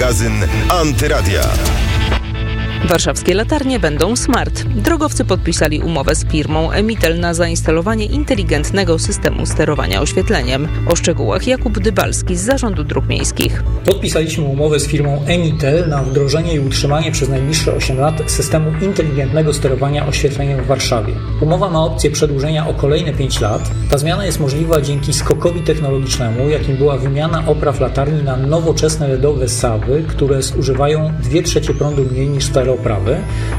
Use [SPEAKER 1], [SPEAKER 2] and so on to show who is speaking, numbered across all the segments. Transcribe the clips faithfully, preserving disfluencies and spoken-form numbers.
[SPEAKER 1] Magazyn Antyradia.
[SPEAKER 2] Warszawskie latarnie będą smart. Drogowcy podpisali umowę z firmą Emitel na zainstalowanie inteligentnego systemu sterowania oświetleniem. O szczegółach Jakub Dybalski z Zarządu Dróg Miejskich.
[SPEAKER 3] Podpisaliśmy umowę z firmą Emitel na wdrożenie i utrzymanie przez najbliższe osiem lat systemu inteligentnego sterowania oświetleniem w Warszawie. Umowa ma opcję przedłużenia o kolejne pięć lat. Ta zmiana jest możliwa dzięki skokowi technologicznemu, jakim była wymiana opraw latarni na nowoczesne L E D-owe sawy, które zużywają dwie trzecie prądu mniej niż stare oprawy,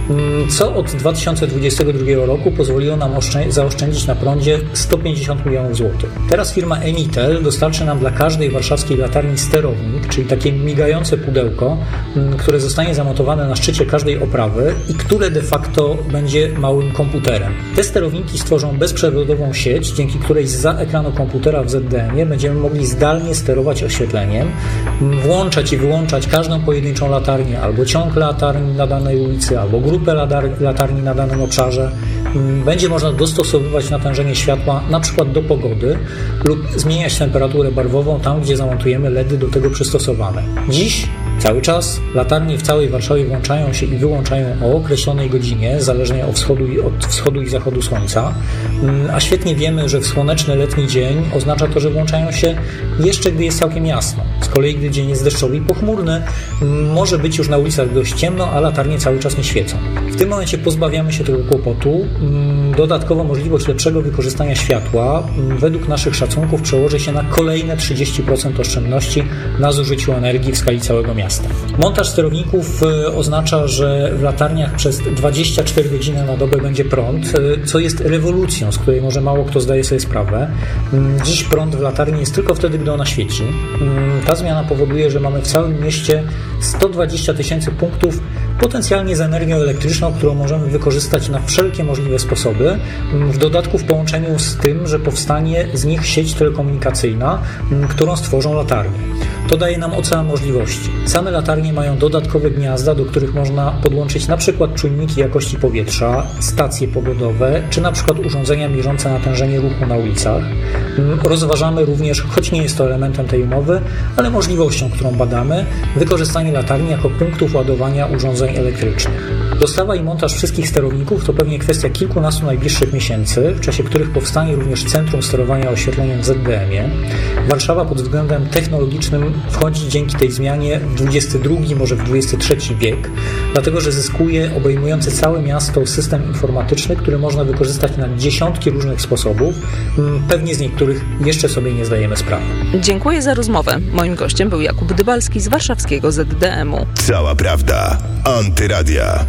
[SPEAKER 3] co od dwa tysiące dwudziestego drugiego roku pozwoliło nam oszczę- zaoszczędzić na prądzie sto pięćdziesiąt milionów złotych. Teraz firma Emitel dostarczy nam dla każdej warszawskiej latarni sterownik, czyli takie migające pudełko, które zostanie zamontowane na szczycie każdej oprawy i które de facto będzie małym komputerem. Te sterowniki stworzą bezprzewodową sieć, dzięki której zza ekranu komputera w Z D M-ie będziemy mogli zdalnie sterować oświetleniem, włączać i wyłączać każdą pojedynczą latarnię albo ciąg latarni na danej ulicy, albo grupę latarni na danym obszarze. Będzie można dostosowywać natężenie światła na przykład do pogody lub zmieniać temperaturę barwową tam, gdzie zamontujemy L E D y do tego przystosowane. Dziś cały czas latarnie w całej Warszawie włączają się i wyłączają o określonej godzinie, zależnie od wschodu i, od wschodu i zachodu słońca, a świetnie wiemy, że w słoneczny letni dzień oznacza to, że włączają się jeszcze gdy jest całkiem jasno. Z kolei gdy dzień jest deszczowy i pochmurny, może być już na ulicach dość ciemno, a latarnie cały czas nie świecą. W tym momencie pozbawiamy się tego kłopotu. Dodatkowo możliwość lepszego wykorzystania światła według naszych szacunków przełoży się na kolejne trzydzieści procent oszczędności na zużyciu energii w skali całego miasta. Montaż sterowników oznacza, że w latarniach przez dwadzieścia cztery godziny na dobę będzie prąd, co jest rewolucją, z której może mało kto zdaje sobie sprawę. Dziś prąd w latarni jest tylko wtedy, gdy ona świeci. Ta zmiana powoduje, że mamy w całym mieście sto dwadzieścia tysięcy punktów potencjalnie z energią elektryczną, którą możemy wykorzystać na wszelkie możliwe sposoby, w dodatku w połączeniu z tym, że powstanie z nich sieć telekomunikacyjna, którą stworzą latarnie. To daje nam ocean możliwości. Same latarnie mają dodatkowe gniazda, do których można podłączyć na przykład czujniki jakości powietrza, stacje pogodowe, czy na przykład urządzenia mierzące natężenie ruchu na ulicach. Rozważamy również, choć nie jest to elementem tej umowy, ale możliwością, którą badamy, wykorzystanie latarni jako punktów ładowania urządzeń elektrycznych. Dostawa i montaż wszystkich sterowników to pewnie kwestia kilkunastu najbliższych miesięcy, w czasie których powstanie również Centrum Sterowania Oświetleniem w Z D M-ie. Warszawa pod względem technologicznym wchodzi dzięki tej zmianie w dwudziesty drugi, może w dwudziesty trzeci wiek, dlatego że zyskuje obejmujący całe miasto system informatyczny, który można wykorzystać na dziesiątki różnych sposobów. Pewnie z niektórych jeszcze sobie nie zdajemy sprawy.
[SPEAKER 2] Dziękuję za rozmowę. Moim gościem był Jakub Dybalski z warszawskiego Z D M-u.
[SPEAKER 1] Cała prawda. Antyradia.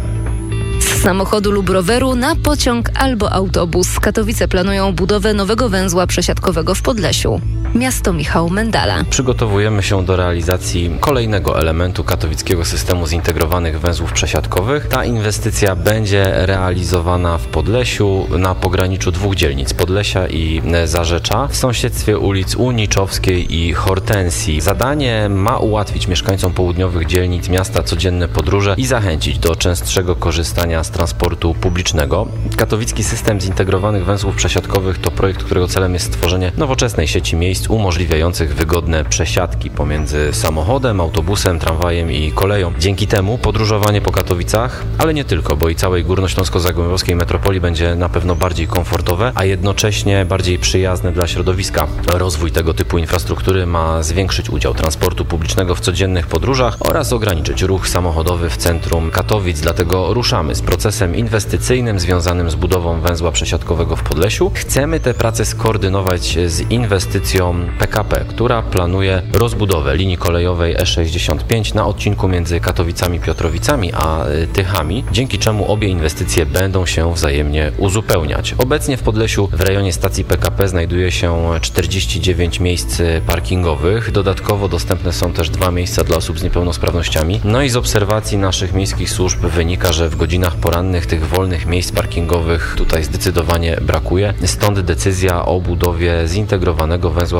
[SPEAKER 4] Z samochodu lub roweru na pociąg albo autobus. Katowice planują budowę nowego węzła przesiadkowego w Podlesiu. Miasto Michał Mendala.
[SPEAKER 5] Przygotowujemy się do realizacji kolejnego elementu katowickiego systemu zintegrowanych węzłów przesiadkowych. Ta inwestycja będzie realizowana w Podlesiu na pograniczu dwóch dzielnic, Podlesia i Zarzecza, w sąsiedztwie ulic Uniczowskiej i Hortensji. Zadanie ma ułatwić mieszkańcom południowych dzielnic miasta codzienne podróże i zachęcić do częstszego korzystania z transportu publicznego. Katowicki system zintegrowanych węzłów przesiadkowych to projekt, którego celem jest stworzenie nowoczesnej sieci miejsc umożliwiających wygodne przesiadki pomiędzy samochodem, autobusem, tramwajem i koleją. Dzięki temu podróżowanie po Katowicach, ale nie tylko, bo i całej górnośląsko-zagłębiowskiej metropolii będzie na pewno bardziej komfortowe, a jednocześnie bardziej przyjazne dla środowiska. Rozwój tego typu infrastruktury ma zwiększyć udział transportu publicznego w codziennych podróżach oraz ograniczyć ruch samochodowy w centrum Katowic. Dlatego ruszamy z procesem inwestycyjnym związanym z budową węzła przesiadkowego w Podlesiu. Chcemy te prace skoordynować z inwestycją P K P, która planuje rozbudowę linii kolejowej E sześćdziesiąt pięć na odcinku między Katowicami, Piotrowicami a Tychami, dzięki czemu obie inwestycje będą się wzajemnie uzupełniać. Obecnie w Podlesiu w rejonie stacji P K P znajduje się czterdzieści dziewięć miejsc parkingowych. Dodatkowo dostępne są też dwa miejsca dla osób z niepełnosprawnościami. No i z obserwacji naszych miejskich służb wynika, że w godzinach porannych tych wolnych miejsc parkingowych tutaj zdecydowanie brakuje. Stąd decyzja o budowie zintegrowanego węzła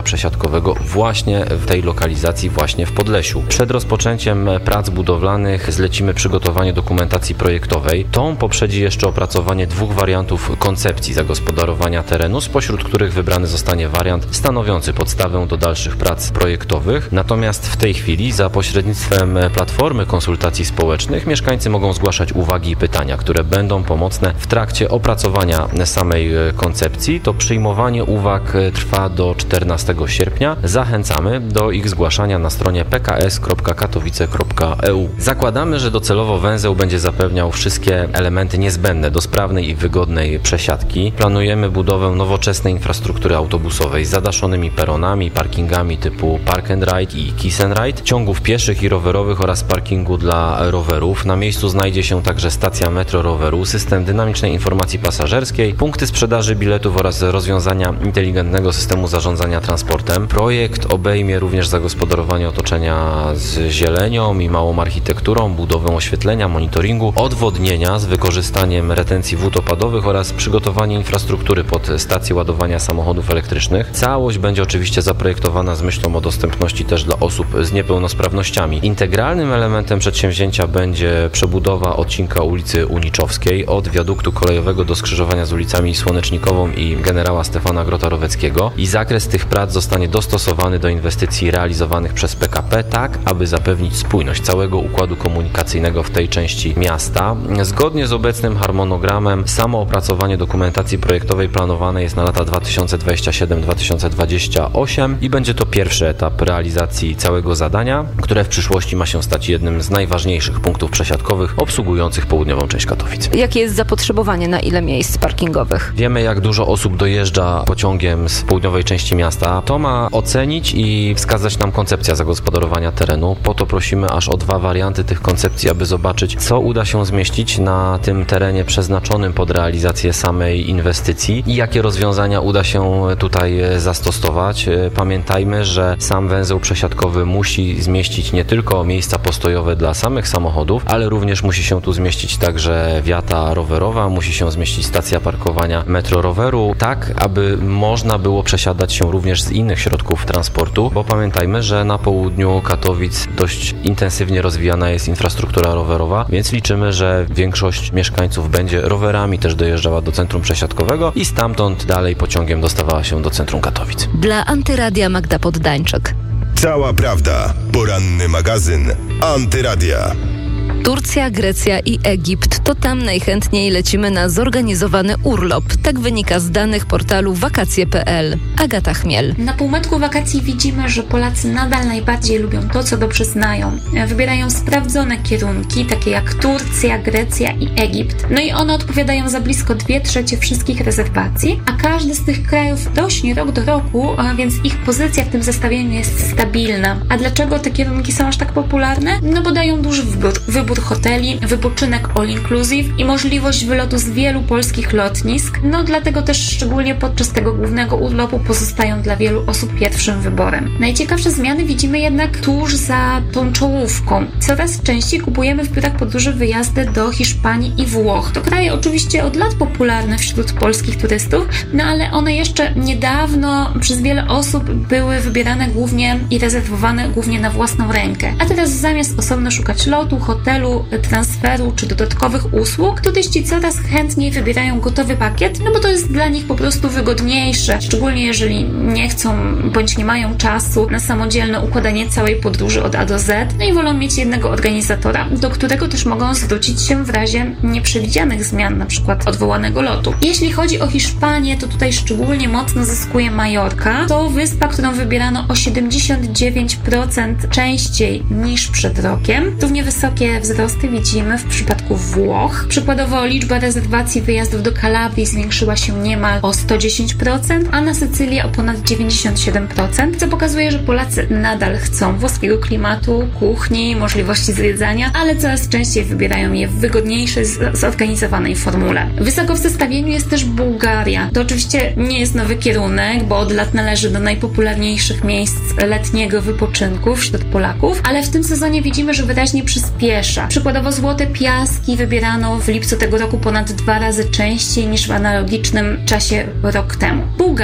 [SPEAKER 5] przesiadkowego właśnie w tej lokalizacji, właśnie w Podlesiu. Przed rozpoczęciem prac budowlanych zlecimy przygotowanie dokumentacji projektowej. Tą poprzedzi jeszcze opracowanie dwóch wariantów koncepcji zagospodarowania terenu, spośród których wybrany zostanie wariant stanowiący podstawę do dalszych prac projektowych. Natomiast w tej chwili za pośrednictwem platformy konsultacji społecznych mieszkańcy mogą zgłaszać uwagi i pytania, które będą pomocne w trakcie opracowania samej koncepcji. To przyjmowanie uwag trwa do czternastego sierpnia. Zachęcamy do ich zgłaszania na stronie p k s kropka katowice kropka e u. Zakładamy, że docelowo węzeł będzie zapewniał wszystkie elementy niezbędne do sprawnej i wygodnej przesiadki. Planujemy budowę nowoczesnej infrastruktury autobusowej z zadaszonymi peronami, parkingami typu Park and Ride i Kiss and Ride, ciągów pieszych i rowerowych oraz parkingu dla rowerów. Na miejscu znajdzie się także stacja metro roweru, system dynamicznej informacji pasażerskiej, punkty sprzedaży biletów oraz rozwiązania inteligentnego systemu zarządzania transportem. Projekt obejmie również zagospodarowanie otoczenia z zielenią i małą architekturą, budowę oświetlenia, monitoringu, odwodnienia z wykorzystaniem retencji wód opadowych oraz przygotowanie infrastruktury pod stację ładowania samochodów elektrycznych. Całość będzie oczywiście zaprojektowana z myślą o dostępności też dla osób z niepełnosprawnościami. Integralnym elementem przedsięwzięcia będzie przebudowa odcinka ulicy Uniczowskiej od wiaduktu kolejowego do skrzyżowania z ulicami Słonecznikową i generała Stefana Grota-Roweckiego i zakres tych prac zostanie dostosowany do inwestycji realizowanych przez P K P tak, aby zapewnić spójność całego układu komunikacyjnego w tej części miasta. Zgodnie z obecnym harmonogramem samo opracowanie dokumentacji projektowej planowane jest na lata dwa tysiące dwudziesty siódmy do dwa tysiące dwudziestego ósmego i będzie to pierwszy etap realizacji całego zadania, które w przyszłości ma się stać jednym z najważniejszych punktów przesiadkowych obsługujących południową część Katowic.
[SPEAKER 4] Jakie jest zapotrzebowanie na ile miejsc parkingowych?
[SPEAKER 5] Wiemy, jak dużo osób dojeżdża pociągiem z południowej części miasta. To ma ocenić i wskazać nam koncepcja zagospodarowania terenu. Po to prosimy aż o dwa warianty tych koncepcji, aby zobaczyć, co uda się zmieścić na tym terenie przeznaczonym pod realizację samej inwestycji i jakie rozwiązania uda się tutaj zastosować. Pamiętajmy, że sam węzeł przesiadkowy musi zmieścić nie tylko miejsca postojowe dla samych samochodów, ale również musi się tu zmieścić także wiata rowerowa, musi się zmieścić stacja parkowania metro roweru, tak aby można było przesiadać się również z innych środków transportu, bo pamiętajmy, że na południu Katowic dość intensywnie rozwijana jest infrastruktura rowerowa, więc liczymy, że większość mieszkańców będzie rowerami też dojeżdżała do centrum przesiadkowego i stamtąd dalej pociągiem dostawała się do centrum Katowic.
[SPEAKER 4] Dla Antyradia Magda Poddańczyk.
[SPEAKER 1] Cała prawda. Poranny magazyn Antyradia.
[SPEAKER 4] Turcja, Grecja i Egipt. To tam najchętniej lecimy na zorganizowany urlop. Tak wynika z danych portalu wakacje kropka p l. Agata Chmiel.
[SPEAKER 6] Na półmetku wakacji widzimy, że Polacy nadal najbardziej lubią to, co dobrze znają. Wybierają sprawdzone kierunki, takie jak Turcja, Grecja i Egipt. No i one odpowiadają za blisko dwie trzecie wszystkich rezerwacji, a każdy z tych krajów rośnie rok do roku, więc ich pozycja w tym zestawieniu jest stabilna. A dlaczego te kierunki są aż tak popularne? No bo dają duży wybór. wybór hoteli, wypoczynek all inclusive i możliwość wylotu z wielu polskich lotnisk. No dlatego też szczególnie podczas tego głównego urlopu pozostają dla wielu osób pierwszym wyborem. Najciekawsze zmiany widzimy jednak tuż za tą czołówką. Coraz częściej kupujemy w biurach podróży wyjazdy do Hiszpanii i Włoch. To kraje oczywiście od lat popularne wśród polskich turystów, no ale one jeszcze niedawno przez wiele osób były wybierane głównie i rezerwowane głównie na własną rękę. A teraz zamiast osobno szukać lotu, hotelu, transferu czy dodatkowych usług, turyści coraz chętniej wybierają gotowy pakiet, no bo to jest dla nich po prostu wygodniejsze, szczególnie jeżeli nie chcą bądź nie mają czasu na samodzielne układanie całej podróży od A do Z, no i wolą mieć jednego organizatora, do którego też mogą zwrócić się w razie nieprzewidzianych zmian, na przykład odwołanego lotu. Jeśli chodzi o Hiszpanię, to tutaj szczególnie mocno zyskuje Majorka. To wyspa, którą wybierano o siedemdziesiąt dziewięć procent częściej niż przed rokiem. Równie wysokie wzrosty widzimy w przypadku Włoch. Przykładowo liczba rezerwacji wyjazdów do Kalabrii zwiększyła się niemal o sto dziesięć procent, a na Sycylię o ponad dziewięćdziesiąt siedem procent, co pokazuje, że Polacy nadal chcą włoskiego klimatu, kuchni, możliwości zwiedzania, ale coraz częściej wybierają je w wygodniejszej, zorganizowanej formule. Wysoko w zestawieniu jest też Bułgaria. To oczywiście nie jest nowy kierunek, bo od lat należy do najpopularniejszych miejsc letniego wypoczynku wśród Polaków, ale w tym sezonie widzimy, że wyraźnie przyspiesza. Przykładowo Złote Piaski wybierano w lipcu tego roku ponad dwa razy częściej niż w analogicznym czasie rok temu. Bułgaria, no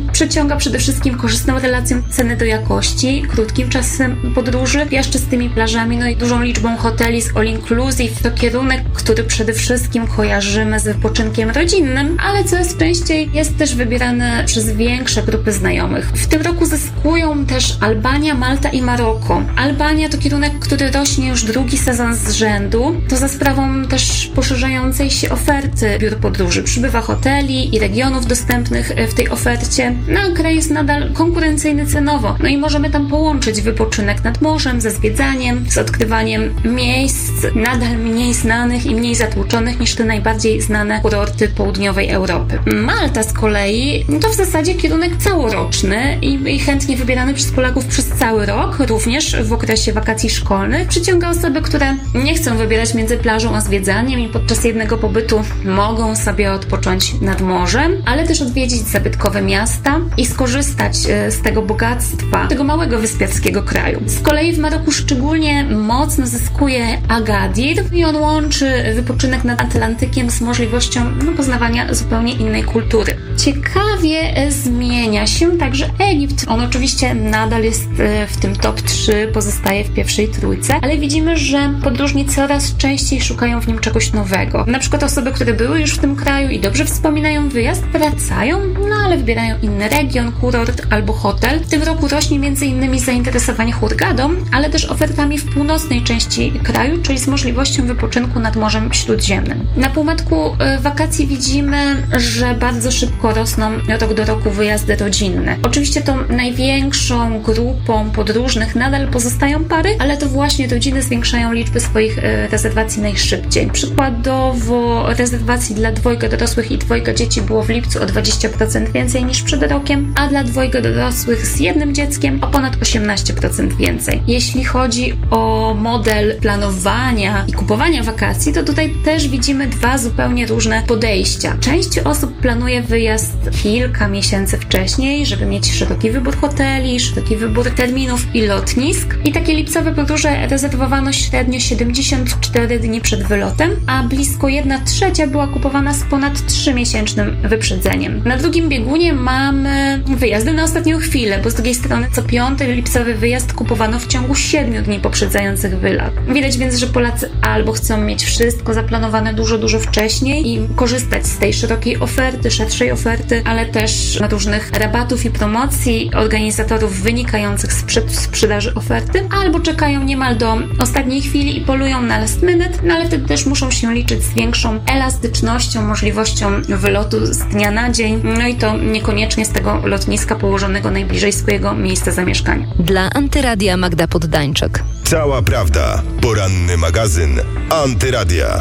[SPEAKER 6] przyciąga przede wszystkim korzystną relacją ceny do jakości, krótkim czasem podróży, piaszczystymi plażami, no i dużą liczbą hoteli z all inclusive. To kierunek, który przede wszystkim kojarzymy z wypoczynkiem rodzinnym, ale coraz częściej jest też wybierany przez większe grupy znajomych. W tym roku zyskują też Albania, Malta i Maroko. Albania to kierunek, który rośnie już drugi sezon z rzędu. To za sprawą też poszerzającej się oferty biur podróży. Przybywa hoteli i regionów dostępnych w tej ofercie. No a kraj jest nadal konkurencyjny cenowo. No i możemy tam połączyć wypoczynek nad morzem ze zwiedzaniem, z odkrywaniem miejsc nadal mniej znanych i mniej zatłoczonych niż te najbardziej znane kurorty południowej Europy. Malta z kolei to w zasadzie kierunek całoroczny i, i chętnie wybierany przez Polaków przez cały rok, również w okresie wakacji szkolnych. Przyciąga osoby, które nie chcą wybierać między plażą a zwiedzaniem i podczas jednego pobytu mogą sobie odpocząć nad morzem, ale też odwiedzić zabytkowe miasta i skorzystać z tego bogactwa, tego małego wyspiarskiego kraju. Z kolei w Maroku szczególnie mocno zyskuje Agadir i on łączy wypoczynek nad Atlantykiem z możliwością no, poznawania zupełnie innej kultury. Ciekawie zmienia się także Egipt. On oczywiście nadal jest w tym top trzy, pozostaje w pierwszej trójce, ale widzimy, że podróżni coraz częściej szukają w nim czegoś nowego. Na przykład osoby, które były już w tym kraju i dobrze wspominają wyjazd, wracają, no ale wybierają inny region, kurort albo hotel. W tym roku rośnie m.in. zainteresowanie Hurgadą, ale też ofertami w północnej części kraju, czyli z możliwością wypoczynku nad Morzem Śródziemnym. Na półmetku wakacji widzimy, że bardzo szybko rosną rok do roku wyjazdy rodzinne. Oczywiście tą największą grupą podróżnych nadal pozostają pary, ale to właśnie rodziny zwiększają liczby swoich rezerwacji najszybciej. Przykładowo rezerwacji dla dwojga dorosłych i dwojga dzieci było w lipcu o dwadzieścia procent więcej niż przed rokiem, a dla dwojga dorosłych z jednym dzieckiem o ponad osiemnaście procent więcej. Jeśli chodzi o model planowania i kupowania wakacji, to tutaj też widzimy dwa zupełnie różne podejścia. Część osób planuje wyjazd kilka miesięcy wcześniej, żeby mieć szeroki wybór hoteli, szeroki wybór terminów i lotnisk. I takie lipcowe podróże rezerwowano średnio siedemdziesiąt cztery dni przed wylotem, a blisko jedna trzecia była kupowana z ponad trzymiesięcznym wyprzedzeniem. Na drugim biegunie mamy wyjazdy na ostatnią chwilę, bo z drugiej strony co piąty lipcowy wyjazd kupowano w ciągu siedmiu dni poprzedzających wylot. Widać więc, że Polacy albo chcą mieć wszystko zaplanowane dużo, dużo wcześniej i korzystać z tej szerokiej oferty, szerszej oferty, ale też różnych rabatów i promocji organizatorów wynikających z sprzedaży oferty, albo czekają niemal do ostatniej chwili i polują na last minute, no ale wtedy też muszą się liczyć z większą elastycznością, możliwością wylotu z dnia na dzień, no i to niekoniecznie z tego lotniska położonego najbliżej swojego miejsca zamieszkania.
[SPEAKER 4] Dla Antyradia Magda Poddańczyk.
[SPEAKER 1] Cała prawda. Poranny magazyn Antyradia.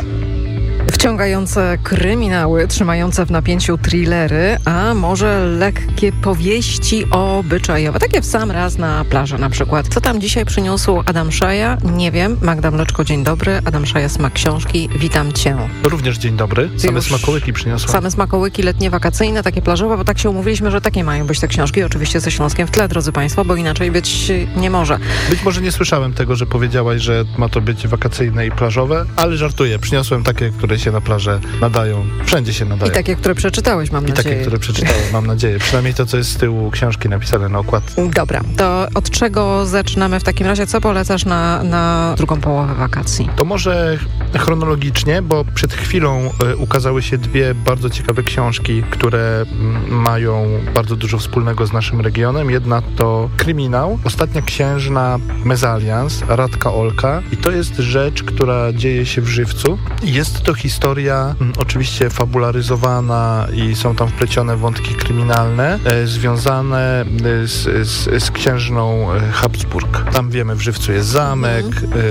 [SPEAKER 7] Wciągające kryminały, trzymające w napięciu thrillery, a może lekkie powieści obyczajowe. Takie w sam raz na plaży na przykład. Co tam dzisiaj przyniósł Adam Szaja? Nie wiem. Magda Mleczko, dzień dobry. Adam Szaja, Smak Książki. Witam cię.
[SPEAKER 8] Również dzień dobry. Same Już smakołyki przyniosłem.
[SPEAKER 7] Same smakołyki letnie, wakacyjne, takie plażowe, bo tak się umówiliśmy, że takie mają być te książki. Oczywiście ze Śląskiem w tle, drodzy państwo, bo inaczej być nie może.
[SPEAKER 8] Być może nie słyszałem tego, że powiedziałaś, że ma to być wakacyjne i plażowe, ale żartuję. Przyniosłem takie, które się na plażę nadają. Wszędzie się nadają.
[SPEAKER 7] I takie, które przeczytałeś, mam
[SPEAKER 8] I
[SPEAKER 7] nadzieję.
[SPEAKER 8] I takie, które przeczytałem, mam nadzieję. Przynajmniej to, co jest z tyłu książki napisane na okładce.
[SPEAKER 7] Dobra, to od czego zaczynamy w takim razie? Co polecasz na, na drugą połowę wakacji?
[SPEAKER 8] To może chronologicznie, bo przed chwilą y, ukazały się dwie bardzo ciekawe książki, które m, mają bardzo dużo wspólnego z naszym regionem. Jedna to Kryminał, Ostatnia księżna Mezalians, Radka Olka. I to jest rzecz, która dzieje się w Żywcu. Jest to historia m, oczywiście fabularyzowana i są tam wplecione wątki kryminalne e, związane z, z, z księżną Habsburg. Tam wiemy, w Żywcu jest zamek, mm. e,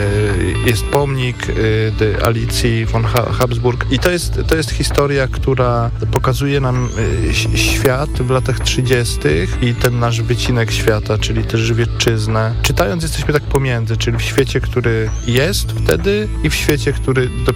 [SPEAKER 8] e, jest pomnik e, Alicji von ha- Habsburg i to jest, to jest historia, która pokazuje nam e, świat w latach trzydziestych i ten nasz wycinek świata, czyli też Żywiecczyznę. Czytając jesteśmy tak pomiędzy, czyli w świecie, który jest wtedy i w świecie, który dopiero nadchodzi.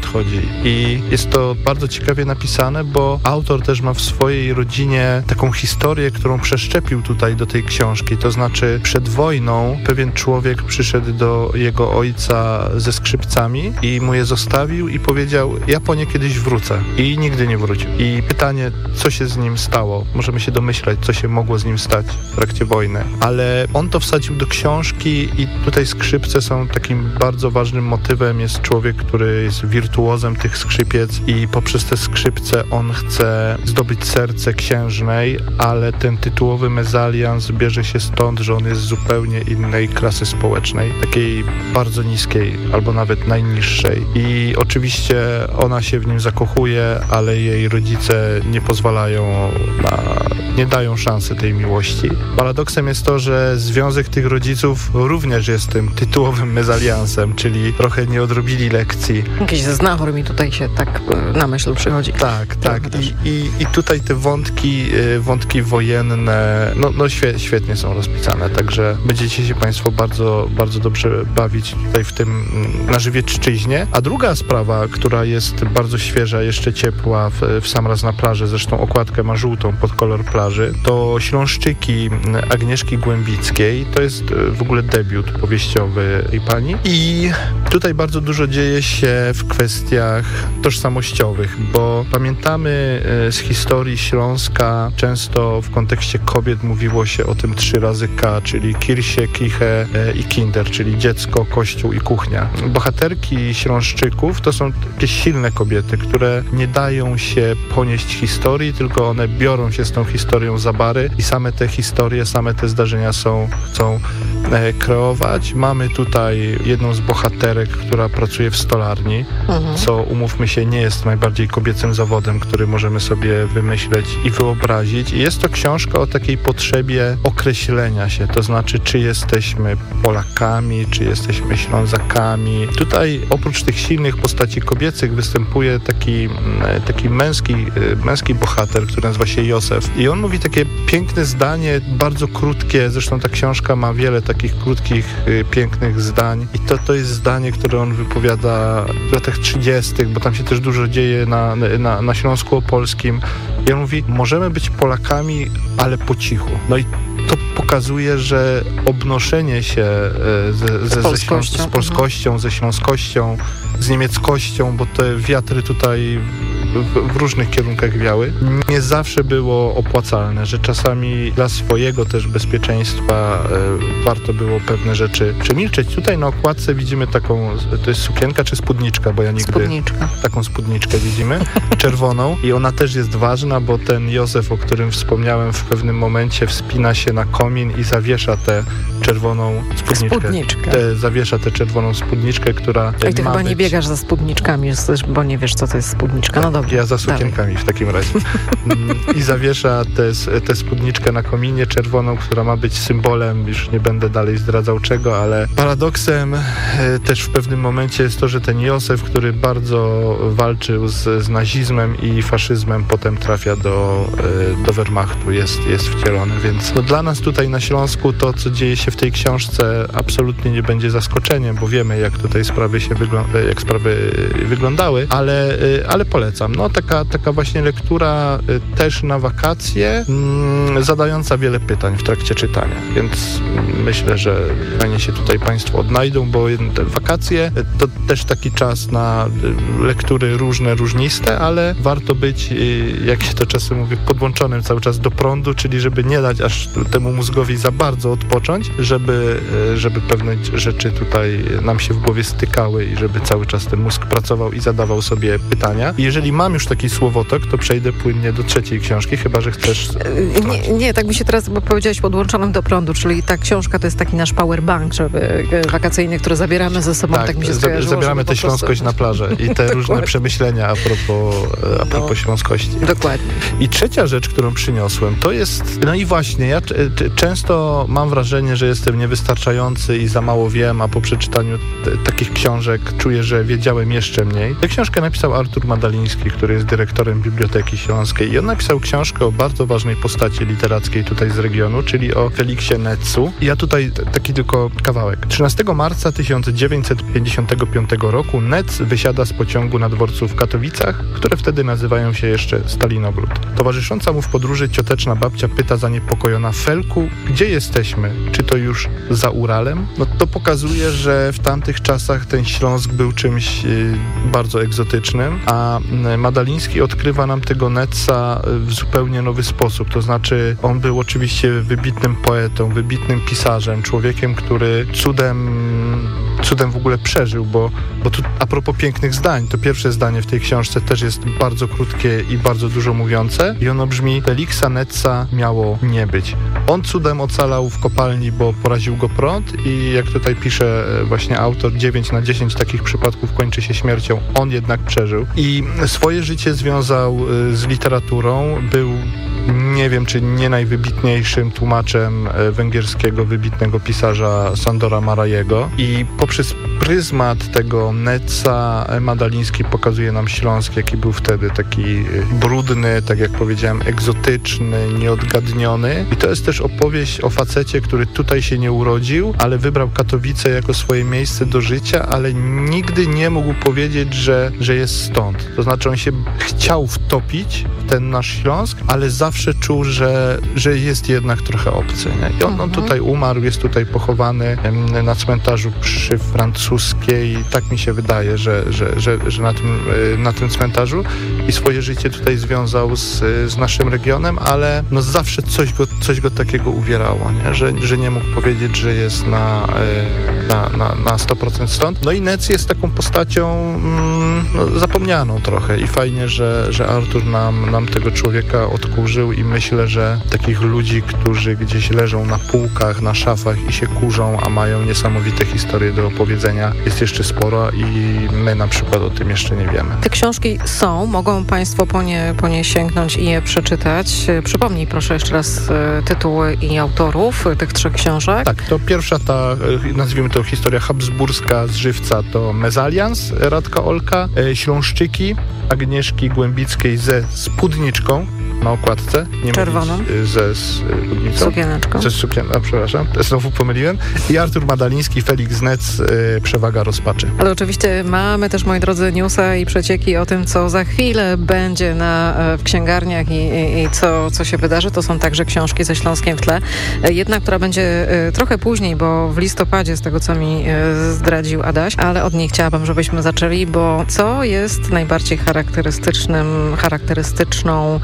[SPEAKER 8] przychodzi. I jest to bardzo ciekawie napisane, bo autor też ma w swojej rodzinie taką historię, którą przeszczepił tutaj do tej książki. To znaczy przed wojną pewien człowiek przyszedł do jego ojca ze skrzypcami i mu je zostawił i powiedział: ja po nie kiedyś wrócę. I nigdy nie wrócił. I pytanie, co się z nim stało? Możemy się domyślać, co się mogło z nim stać w trakcie wojny. Ale on to wsadził do książki i tutaj skrzypce są takim bardzo ważnym motywem. Jest człowiek, który jest wirtuozem tych skrzypiec i poprzez te skrzypce on chce zdobyć serce księżnej, ale ten tytułowy mezalians bierze się stąd, że on jest z zupełnie innej klasy społecznej, takiej bardzo niskiej albo nawet najniższej. I oczywiście ona się w nim zakochuje, ale jej rodzice nie pozwalają na... nie dają szansy tej miłości. Paradoksem jest to, że związek tych rodziców również jest tym tytułowym mezaliansem, czyli trochę nie odrobili lekcji.
[SPEAKER 7] Jakiś znachor mi tutaj się tak na myśl przychodzi.
[SPEAKER 8] Tak, tak. I, i, i tutaj te wątki, wątki wojenne, no, no świe, świetnie są rozpisane, także będziecie się Państwo bardzo, bardzo dobrze bawić tutaj w tym na Żywiecczyźnie. A druga sprawa, która jest bardzo świeża, jeszcze ciepła, w, w Sam raz na plaży, zresztą okładkę ma żółtą pod kolor plaży, to Śląszczyki Agnieszki Głębickiej. To jest w ogóle debiut powieściowy tej pani. I tutaj bardzo dużo dzieje się w kwestiach tożsamościowych, bo pamiętamy z historii Śląska, często w kontekście kobiet mówiło się o tym trzy razy K, czyli Kirche, Kiche i Kinder, czyli dziecko, kościół i kuchnia. Bohaterki Śląszczyków to są takie silne kobiety, które nie dają się ponieść historii, tylko one biorą się z tą historią za bary i same te historie, same te zdarzenia są, chcą e, kreować. Mamy tutaj jedną z bohaterek, która pracuje w stolarni, mhm. co, umówmy się, nie jest najbardziej kobiecym zawodem, który możemy sobie wymyśleć i wyobrazić. I jest to książka o takiej potrzebie określenia się, to znaczy, czy jesteśmy Polakami, czy jesteśmy Ślązakami. Tutaj oprócz tych silnych postaci kobiecych występuje taki, taki męski, męski bohater, który nazywa się Józef. I on mówi takie piękne zdanie, bardzo krótkie, zresztą ta książka ma wiele takich krótkich, pięknych zdań. I to, to jest zdanie, które on wypowiada w latach trzydziestych, bo tam się też dużo dzieje na, na, na Śląsku Opolskim. I on mówi: możemy być Polakami, ale po cichu. No i to pokazuje, że obnoszenie się ze, ze, z, polskością. Ze, z polskością, ze śląskością, z niemieckością, bo te wiatry tutaj w, w różnych kierunkach wiały, nie zawsze było opłacalne, że czasami dla swojego też bezpieczeństwa e, warto było pewne rzeczy przemilczeć. Tutaj na okładce widzimy taką, to jest sukienka czy spódniczka, bo ja nigdy...
[SPEAKER 7] Spódniczka.
[SPEAKER 8] Taką spódniczkę widzimy, czerwoną, i ona też jest ważna, bo ten Józef, o którym wspomniałem, w pewnym momencie wspina się na komin i zawiesza tę czerwoną spódniczkę.
[SPEAKER 7] Spódniczkę.
[SPEAKER 8] Te, zawiesza tę czerwoną spódniczkę, która
[SPEAKER 7] I ty
[SPEAKER 8] ma
[SPEAKER 7] chyba nie
[SPEAKER 8] być...
[SPEAKER 7] biegasz za spódniczkami, bo nie wiesz, co to jest spódniczka. No dobrze.
[SPEAKER 8] Ja za sukienkami dalej. W takim razie. I zawiesza tę spódniczkę na kominie czerwoną, która ma być symbolem, już nie będę dalej zdradzał czego, ale paradoksem e, też w pewnym momencie jest to, że ten Józef, który bardzo walczył z, z nazizmem i faszyzmem, potem trafia do, e, do Wehrmachtu, jest, jest wcielony, więc no, dla nas tutaj na Śląsku to, co dzieje się w tej książce, absolutnie nie będzie zaskoczeniem, bo wiemy, jak tutaj sprawy się wygląda, jak sprawy wyglądały, ale, ale polecam. No taka, taka właśnie lektura też na wakacje, mm, zadająca wiele pytań w trakcie czytania, więc myślę, że fajnie się tutaj Państwo odnajdą, bo te wakacje to też taki czas na lektury różne, różniste, ale warto być, jak się to czasem mówi, podłączonym cały czas do prądu, czyli żeby nie dać aż temu mózgowi za bardzo odpocząć, żeby, żeby pewne rzeczy tutaj nam się w głowie stykały i żeby cały czas ten mózg pracował i zadawał sobie pytania. I jeżeli mam już taki słowotok, to przejdę płynnie do trzeciej książki, chyba że chcesz...
[SPEAKER 7] Nie, nie, tak mi się teraz, bo powiedziałeś podłączonym do prądu, czyli ta książka to jest taki nasz powerbank, żeby wakacyjny, który zabieramy ze sobą, tak, tak mi się skojarzyło.
[SPEAKER 8] Zabieramy tę śląskość na plażę i te różne przemyślenia a propos, a propos no, śląskości.
[SPEAKER 7] Dokładnie.
[SPEAKER 8] I trzecia rzecz, którą przyniosłem, to jest, no i właśnie, ja często mam wrażenie, że jestem niewystarczający i za mało wiem, a po przeczytaniu t- takich książek czuję, że wiedziałem jeszcze mniej. Tę książkę napisał Artur Madaliński, Madaliński, który jest dyrektorem Biblioteki Śląskiej i on napisał książkę o bardzo ważnej postaci literackiej tutaj z regionu, czyli o Feliksie Netzu. I ja tutaj taki tylko kawałek. trzynastego marca tysiąc dziewięćset pięćdziesiątego piątego roku Netz wysiada z pociągu na dworcu w Katowicach, które wtedy nazywają się jeszcze Stalinogród. Towarzysząca mu w podróży cioteczna babcia pyta zaniepokojona: Felku, gdzie jesteśmy? Czy to już za Uralem? No to pokazuje, że w tamtych czasach ten Śląsk był czymś yy, bardzo egzotycznym, a Madaliński odkrywa nam tego Netza w zupełnie nowy sposób. To znaczy on był oczywiście wybitnym poetą, wybitnym pisarzem, człowiekiem, który cudem cudem w ogóle przeżył, bo, bo tu a propos pięknych zdań, to pierwsze zdanie w tej książce też jest bardzo krótkie i bardzo dużo mówiące i ono brzmi: Feliksa Netza miało nie być. On cudem ocalał w kopalni, bo poraził go prąd i jak tutaj pisze właśnie autor, dziewięć na dziesięć takich przypadków kończy się śmiercią. On jednak przeżył i swoje życie związał z literaturą. Był, nie wiem, czy nie najwybitniejszym tłumaczem węgierskiego wybitnego pisarza Sandora Marajego i poprzez pryzmat tego Netza Madaliński pokazuje nam Śląsk, jaki był wtedy, taki brudny, tak jak powiedziałem, egzotyczny, nieodgadniony. I to jest też opowieść o facecie, który tutaj się nie urodził, ale wybrał Katowice jako swoje miejsce do życia, ale nigdy nie mógł powiedzieć, że, że jest stąd. To znaczy on się chciał wtopić w ten nasz Śląsk, ale zawsze czuł, że, że jest jednak trochę obcy. Nie? I on, on tutaj umarł, jest tutaj pochowany na cmentarzu przy Francuskiej. Tak mi się wydaje, że, że, że, że na, tym, na tym cmentarzu i swoje życie tutaj związał z, z naszym regionem, ale no zawsze coś go, coś go takiego uwierało, nie? Że, że nie mógł powiedzieć, że jest na, na, na, na sto procent stąd. No i Netz jest taką postacią mm, no, zapomnianą trochę i fajnie, że, że Artur nam, nam tego człowieka odkurzył i myślę, że takich ludzi, którzy gdzieś leżą na półkach, na szafach i się kurzą, a mają niesamowite historie do opowiedzenia, jest jeszcze sporo i my na przykład o tym jeszcze nie wiemy.
[SPEAKER 7] Te książki są, mogą Państwo po nie, po nie sięgnąć i je przeczytać. Przypomnij proszę jeszcze raz tytuły i autorów tych trzech książek.
[SPEAKER 8] Tak, to pierwsza ta, nazwijmy to historia habsburska z żywca, to Mezalians Radka Olka, Śląszczyki Agnieszki Głębickiej ze spódniczką na okładce. Nie
[SPEAKER 7] czerwoną.
[SPEAKER 8] Ze spódnicą.
[SPEAKER 7] Sukieneczką.
[SPEAKER 8] Ze sukien... A, przepraszam, znowu pomyliłem. I Artur Madaliński, Feliks Netz, y, Przewaga rozpaczy.
[SPEAKER 7] Ale oczywiście mamy też, moi drodzy, newsa i przecieki o tym, co za chwilę będzie na, w księgarniach i, i, i co, co się wydarzy. To są także książki ze Śląskiem w tle. Jedna, która będzie trochę później, bo w listopadzie, z tego, co mi zdradził Adaś, ale od niej chciałabym, żebyśmy zaczęli, bo co jest najbardziej charakterystycznym, charakterystyczną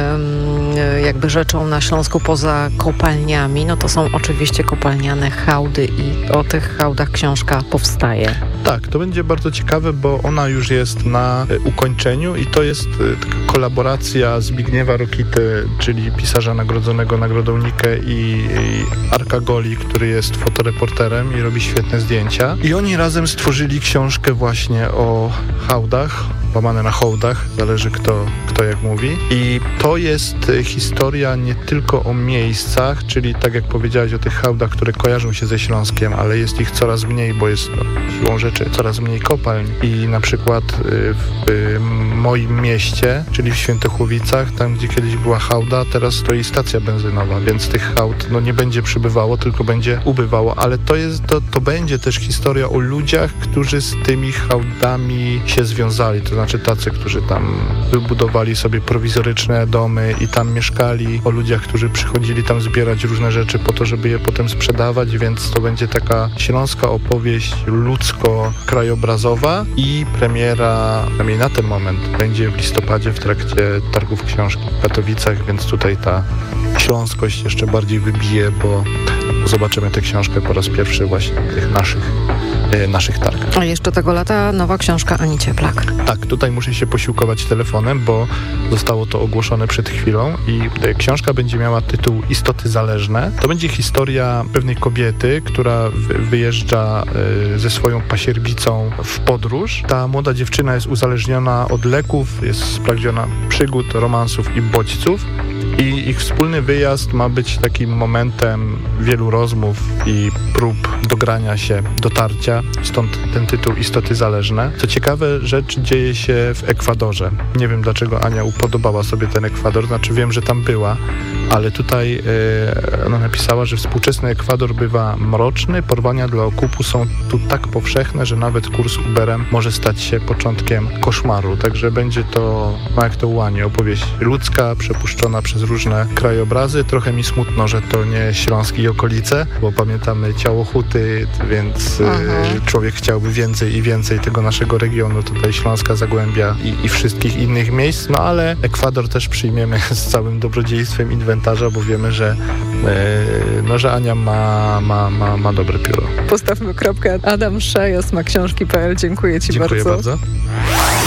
[SPEAKER 7] jakby rzeczą na Śląsku poza kopalniami, no to są oczywiście kopalniane hałdy i o tych hałdach książka powstaje.
[SPEAKER 8] Tak, to będzie bardzo ciekawe, bo ona już jest na ukończeniu i to jest taka kolaboracja Zbigniewa Rokity, czyli pisarza nagrodzonego Nagrodą Nikę i, i Arka Goli, który jest fotoreporterem i robi świetne zdjęcia. I oni razem stworzyli książkę właśnie o hałdach, łamane na hołdach, zależy kto, kto jak mówi. I to jest historia nie tylko o miejscach, czyli tak jak powiedziałeś o tych hałdach, które kojarzą się ze Śląskiem, ale jest ich coraz mniej, bo jest no, siłą rzeczy coraz mniej kopalń. I na przykład w moim mieście, czyli w Świętochłowicach, tam gdzie kiedyś była hałda, teraz stoi stacja benzynowa, więc tych hałd no, nie będzie przybywało, tylko będzie ubywało, ale to jest, to, to będzie też historia o ludziach, którzy z tymi hałdami się związali, to znaczy tacy, którzy tam wybudowali sobie prowizoryczne domy i tam mieszkali, o ludziach, którzy przychodzili tam zbierać różne rzeczy po to, żeby je potem sprzedawać, więc to będzie taka śląska opowieść ludzko-krajobrazowa i premiera, przynajmniej na ten moment, będzie w listopadzie w trakcie targów książki w Katowicach, więc tutaj ta śląskość jeszcze bardziej wybije, bo zobaczymy tę książkę po raz pierwszy właśnie w tych naszych naszych targach.
[SPEAKER 7] A jeszcze tego lata nowa książka Ani Cieplak.
[SPEAKER 8] Tak, tutaj muszę się posiłkować telefonem, bo zostało to ogłoszone przed chwilą i książka będzie miała tytuł Istoty zależne. To będzie historia pewnej kobiety, która wyjeżdża ze swoją pasierbicą w podróż. Ta młoda dziewczyna jest uzależniona od leków, jest spragniona przygód, romansów i bodźców. I ich wspólny wyjazd ma być takim momentem wielu rozmów i prób dogrania się, dotarcia, stąd ten tytuł Istoty Zależne. Co ciekawe, rzecz dzieje się w Ekwadorze. Nie wiem, dlaczego Ania upodobała sobie ten Ekwador, znaczy wiem, że tam była, ale tutaj e, ona napisała, że współczesny Ekwador bywa mroczny, porwania dla okupu są tu tak powszechne, że nawet kurs Uberem może stać się początkiem koszmaru. Także będzie to, no jak to u Ani, opowieść ludzka, przepuszczona przez różne krajobrazy. Trochę mi smutno, że to nie Śląsk i okolice, bo pamiętamy Ciało Huty, więc Aha. człowiek chciałby więcej i więcej tego naszego regionu, tutaj Śląska, Zagłębia i, i wszystkich innych miejsc, no ale Ekwador też przyjmiemy z całym dobrodziejstwem inwentarza, bo wiemy, że, e, no, że Ania ma, ma, ma, ma dobre pióro.
[SPEAKER 7] Postawmy kropkę. Adam Szajas, ma książki kropka pe el. Dziękuję Ci
[SPEAKER 8] Dziękuję
[SPEAKER 7] bardzo.
[SPEAKER 8] bardzo.